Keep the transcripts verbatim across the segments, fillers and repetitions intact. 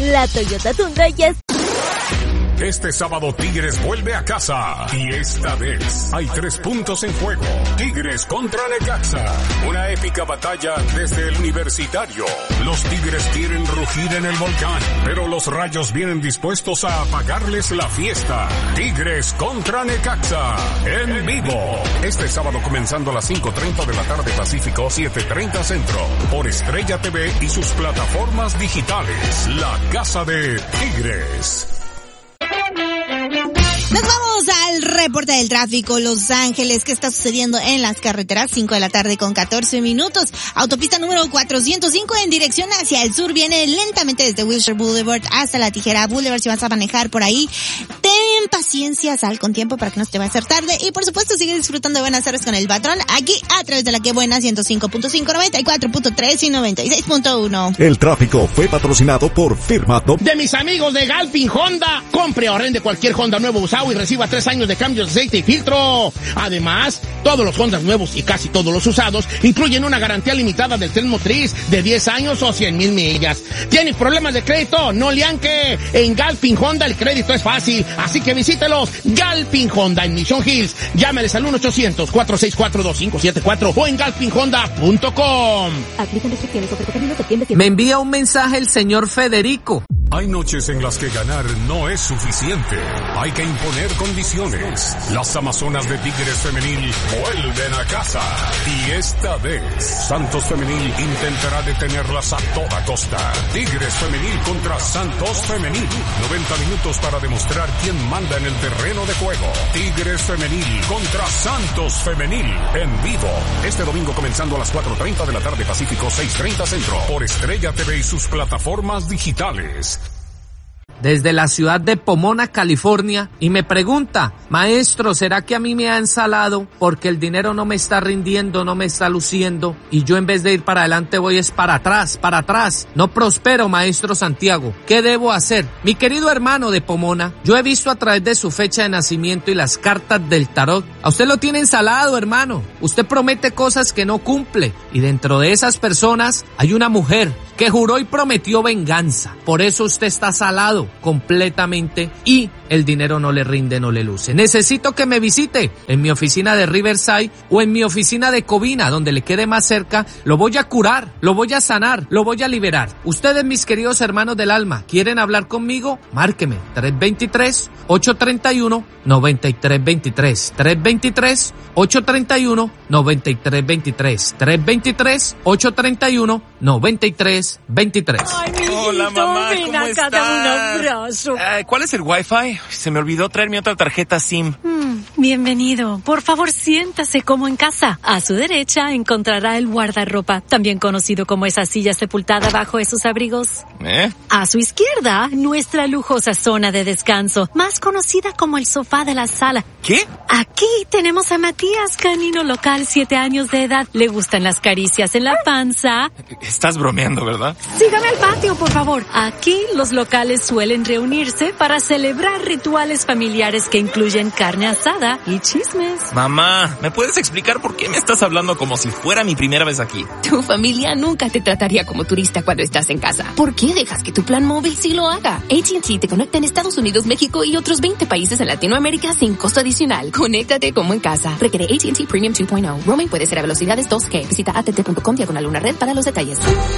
La Toyota Tundra ya es... Este sábado Tigres vuelve a casa y esta vez hay tres puntos en juego. Tigres contra Necaxa, una épica batalla desde el Universitario. Los Tigres quieren rugir en el volcán, pero los Rayos vienen dispuestos a apagarles la fiesta. Tigres contra Necaxa, en vivo. Este sábado comenzando a las cinco treinta de la tarde Pacífico, siete treinta Centro, por Estrella T V y sus plataformas digitales. La casa de Tigres. Nos vamos al reporte del tráfico. Los Ángeles, ¿qué está sucediendo en las carreteras? cinco de la tarde con catorce minutos. Autopista número cuatrocientos cinco en dirección hacia el sur. Viene lentamente desde Wilshire Boulevard hasta la Tijera Boulevard. Si vas a manejar por ahí, ten paciencia, sal con tiempo para que no se te vaya a hacer tarde. Y por supuesto, sigue disfrutando de buenas tardes con el patrón aquí a través de la que buena ciento cinco punto cinco, noventa y cuatro punto tres y noventa y seis punto uno. El tráfico fue patrocinado por Firma Top. De mis amigos de Galpin Honda. Compre o arrende cualquier Honda nuevo usado y reciba tres años de cambios de aceite y filtro. Además, todos los Hondas nuevos y casi todos los usados incluyen una garantía limitada del tren motriz de diez años o cien mil millas. ¿Tiene problemas de crédito? No le anque. En Galpin Honda el crédito es fácil, así que visítelos. Galpin Honda en Mission Hills. Llámeles al uno ochocientos, cuatro seis cuatro, dos cinco siete cuatro o en galpin honda punto com. Me envía un mensaje el señor Federico. Hay noches en las que ganar no es suficiente. Hay que imponer condiciones. Las Amazonas de Tigres Femenil vuelven a casa. Y esta vez, Santos Femenil intentará detenerlas a toda costa. Tigres Femenil contra Santos Femenil. noventa minutos para demostrar quién manda en el terreno de juego. Tigres Femenil contra Santos Femenil. En vivo. Este domingo comenzando a las cuatro treinta de la tarde Pacífico, seis treinta Centro. Por Estrella T V y sus plataformas digitales. Desde la ciudad de Pomona, California, y me pregunta, maestro, ¿será que a mí me han salado porque el dinero no me está rindiendo, no me está luciendo, y yo en vez de ir para adelante voy es para atrás, para atrás? No prospero, maestro Santiago. ¿Qué debo hacer? Mi querido hermano de Pomona, yo he visto a través de su fecha de nacimiento y las cartas del tarot. A usted lo tienen salado, hermano. Usted promete cosas que no cumple, y dentro de esas personas hay una mujer que juró y prometió venganza. Por eso usted está salado completamente y el dinero no le rinde, no le luce. Necesito que me visite en mi oficina de Riverside o en mi oficina de Covina, donde le quede más cerca. Lo voy a curar, lo voy a sanar, lo voy a liberar. Ustedes, mis queridos hermanos del alma, ¿quieren hablar conmigo? Márqueme tres dos tres, ocho tres uno, nueve tres dos tres. tres dos tres, ocho tres uno, nueve tres dos tres. tres dos tres, ocho tres uno, nueve tres dos tres. Ay, mijito, hola, mamá, ven ¿cómo acá, estás? Dame un abrazo. Uh, ¿Cuál es el Wi-Fi? Se me olvidó traer mi otra tarjeta SIM. Mm, bienvenido. Por favor, siéntase como en casa. A su derecha encontrará el guardarropa, también conocido como esa silla sepultada bajo esos abrigos. ¿Eh? A su izquierda, nuestra lujosa zona de descanso, más conocida como el sofá de la sala. ¿Qué? Aquí tenemos a Matías, canino local, siete años de edad. Le gustan las caricias en la panza. Estás bromeando, ¿verdad? Sígame al patio, por favor. Aquí los locales suelen reunirse para celebrar rituales familiares que incluyen carne asada y chismes. Mamá, ¿me puedes explicar por qué me estás hablando como si fuera mi primera vez aquí? Tu familia nunca te trataría como turista cuando estás en casa. ¿Por qué dejas que tu plan móvil sí lo haga? A T and T te conecta en Estados Unidos, México y otros veinte países en Latinoamérica sin costo adicional. Conéctate como en casa. Requiere A T and T Premium dos punto cero. Roaming puede ser a velocidades dos G. Visita a t t punto com diagonal una red para los detalles.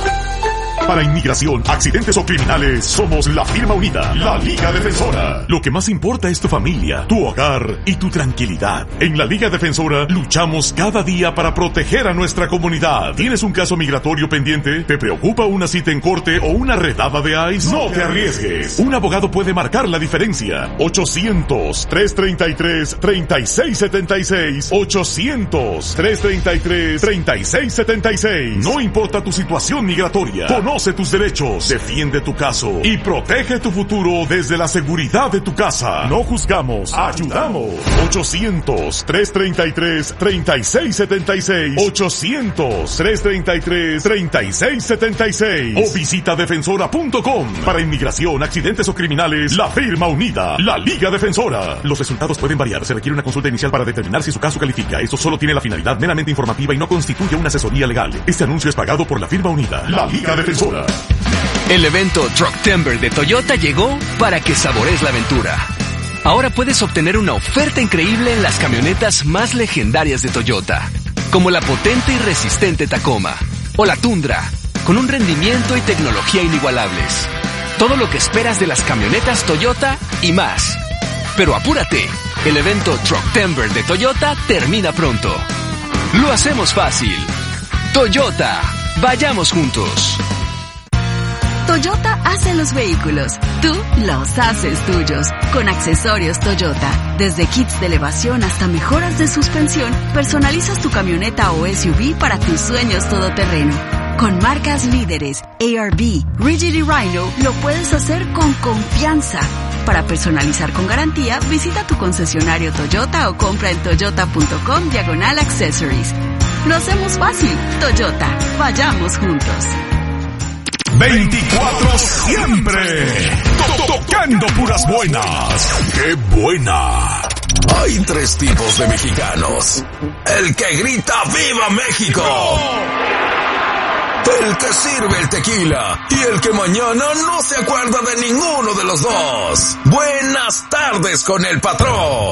Para inmigración, accidentes o criminales, somos la firma unida, la Liga Defensora. Lo que más importa es tu familia, tu hogar y tu tranquilidad. En la Liga Defensora luchamos cada día para proteger a nuestra comunidad. ¿Tienes un caso migratorio pendiente? ¿Te preocupa una cita en corte o una redada de ICE? No te arriesgues. Un abogado puede marcar la diferencia. ochocientos, trescientos treinta y tres, treinta y seis setenta y seis. ochocientos, trescientos treinta y tres, treinta y seis setenta y seis. No importa tu situación migratoria. Conoce tus derechos, defiende tu caso y protege tu futuro desde la seguridad de tu casa. No juzgamos, ayudamos. ochocientos, trescientos treinta y tres, treinta y seis setenta y seis. ochocientos, trescientos treinta y tres, treinta y seis setenta y seis. O visita defensora punto com. Para inmigración, accidentes o criminales, la firma unida, la Liga Defensora. Los resultados pueden variar. Se requiere una consulta inicial para determinar si su caso califica. Esto solo tiene la finalidad meramente informativa y no constituye una asesoría legal. Este anuncio es pagado por la firma unida, la Liga Defensora. El evento Trucktember de Toyota llegó para que saborees la aventura. Ahora puedes obtener una oferta increíble en las camionetas más legendarias de Toyota, como la potente y resistente Tacoma o la Tundra, con un rendimiento y tecnología inigualables. Todo lo que esperas de las camionetas Toyota y más. Pero apúrate, el evento Trucktember de Toyota termina pronto. Lo hacemos fácil. Toyota, vayamos juntos. Toyota hace los vehículos, tú los haces tuyos, con accesorios Toyota. Desde kits de elevación hasta mejoras de suspensión, personalizas tu camioneta o S U V para tus sueños todoterreno. Con marcas líderes, A R B, Rigid y Rhino, lo puedes hacer con confianza. Para personalizar con garantía, visita tu concesionario Toyota o compra en toyota.com diagonal accessories. Lo hacemos fácil. Toyota, vayamos juntos. veinticuatro siempre. Tocando puras buenas. ¡Qué buena! Hay tres tipos de mexicanos. El que grita ¡Viva México! El que sirve el tequila y el que mañana no se acuerda de ninguno de los dos. Buenas tardes con el patrón.